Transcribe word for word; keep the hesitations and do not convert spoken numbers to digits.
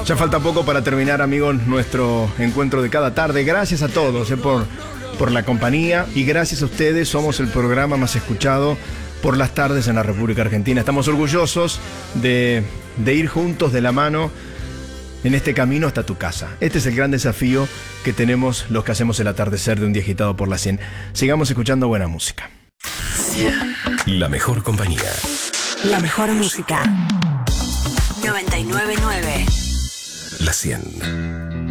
Ya falta poco para terminar, amigos, nuestro encuentro de cada tarde. Gracias a todos eh, por, por la compañía y gracias a ustedes. Somos el programa más escuchado por las tardes en la República Argentina. Estamos orgullosos de, de ir juntos de la mano en este camino hasta tu casa. Este es el gran desafío que tenemos los que hacemos el atardecer de un día agitado por la cien. Sigamos escuchando buena música. La mejor compañía. La mejor música. noventa y nueve punto nueve. La cien.